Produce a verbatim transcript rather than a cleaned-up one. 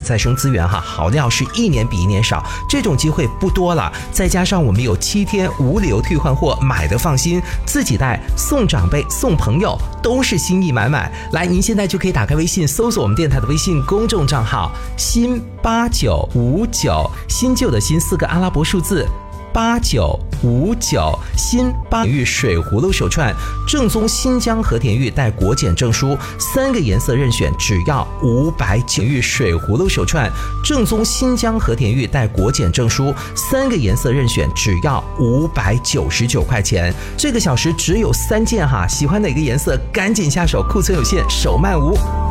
再生资源哈，好料是一年比一年少，这种机会不多了。再加上我们有七天无理由退换货，买的放心，自己带、送长辈、送朋友都是心意满满。来，您现在就可以打开微信，搜索我们电台的微信公众账号新八九五九，新旧的新四个阿拉伯数字八九五九，新八玉水葫芦手串，正宗新疆和田玉带国检证书，三个颜色任选，只要五百九玉水葫芦手串，正宗新疆和田玉带国检证书，三个颜色任选，只要五百九十九块钱。这个小时只有三件哈，喜欢哪个颜色赶紧下手，库存有限，手慢无。